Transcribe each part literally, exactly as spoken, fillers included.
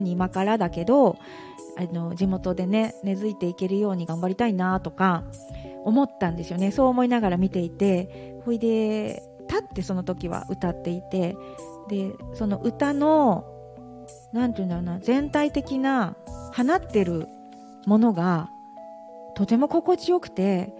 今からだけどあの地元でね根付いていけるように頑張りたいなとか思ったんですよね。そう思いながら見ていて、ほいで立ってその時は歌っていて、でその歌のなんていうんだろうな、全体的な放ってるものがとても心地よくて、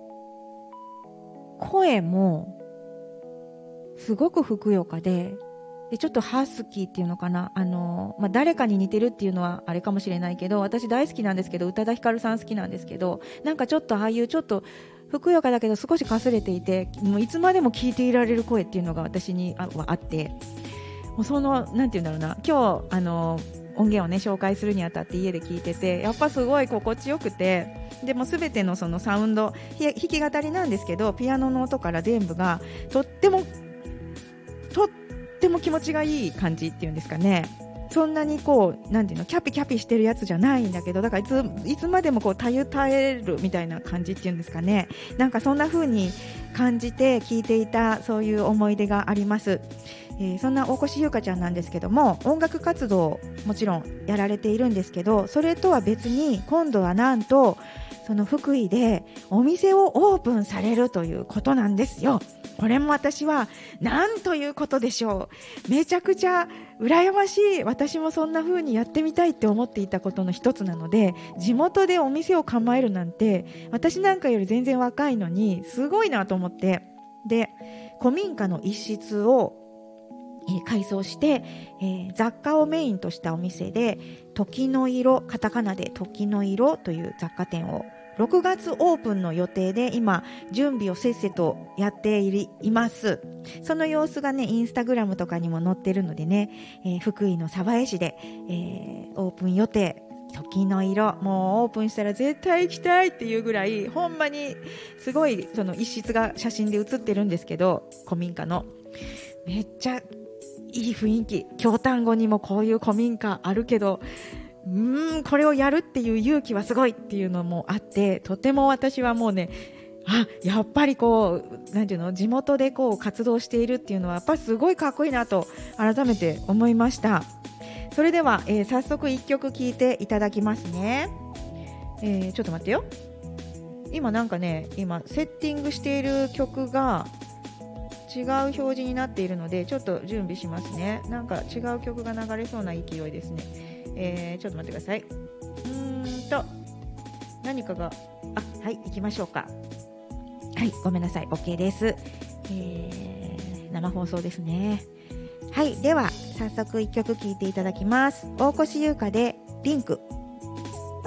声もすごくふくよかで、でちょっとハスキーっていうのかな、あの、まあ、誰かに似てるっていうのはあれかもしれないけど、私大好きなんですけど、宇多田ヒカルさん好きなんですけど、なんかちょっとああいうちょっとふくよかだけど少しかすれていて、もういつまでも聴いていられる声っていうのが私にあはあって、もうそのなんていうんだろうな、今日あの音源をね紹介するにあたって家で聞いてて、やっぱすごい心地よくて、でも全てのそのサウンド、弾き語りなんですけど、ピアノの音から全部がとってもとっても気持ちがいい感じっていうんですかね。そんなにこうなんていうの、キャピキャピしてるやつじゃないんだけど、だからいついつまでもこうたゆたえるみたいな感じっていうんですかね。なんかそんな風に感じて聴いていた、そういう思い出があります。えー、そんな大越優香ちゃんなんですけども、音楽活動もちろんやられているんですけど、それとは別に今度はなんとその福井でお店をオープンされるということなんですよ。これも私はなんということでしょう、めちゃくちゃ羨ましい。私もそんな風にやってみたいって思っていたことの一つなので、地元でお店を構えるなんて私なんかより全然若いのにすごいなと思って、で古民家の一室をえー、改装して、えー、雑貨をメインとしたお店で、時の色、カタカナで時の色という雑貨店をろくがつオープンの予定で、今準備をせっせとやっています。その様子がねインスタグラムとかにも載ってるのでね、えー、福井の鯖江市で、えー、オープン予定、時の色、もうオープンしたら絶対行きたいっていうぐらい、ほんまにすごいその一室が写真で写ってるんですけど、古民家のめっちゃいい雰囲気、京丹後にもこういう古民家あるけど、うーんこれをやるっていう勇気はすごいっていうのもあって、とても私はもうね、あ、やっぱりこうなんていうの、地元でこう活動しているっていうのはやっぱりすごいかっこいいなと改めて思いました。それでは、えー、早速いっきょく聴いていただきますね。えー、ちょっと待ってよ、今なんかね、今セッティングしている曲が違う表示になっているので、ちょっと準備しますね。なんか違う曲が流れそうな勢いですね。えー、ちょっと待ってください。うーんと何かが、あ、はい、行きましょうか。はい、ごめんなさい、 OK です。えー、生放送ですね。はい、では早速いっきょく聴いていただきます。大越優香でリンク。